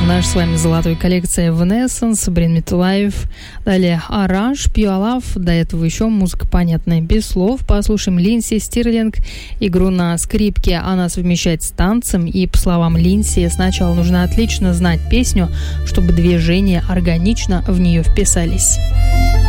Наш с вами золотой коллекция Evanescence, Bring Me To Life. Далее Orange, Pure Love. До этого еще музыка понятная без слов. Послушаем Линдси Стирлинг. Игру на скрипке она совмещает с танцем. И по словам Линдси, сначала нужно отлично знать песню, чтобы движения органично в нее вписались.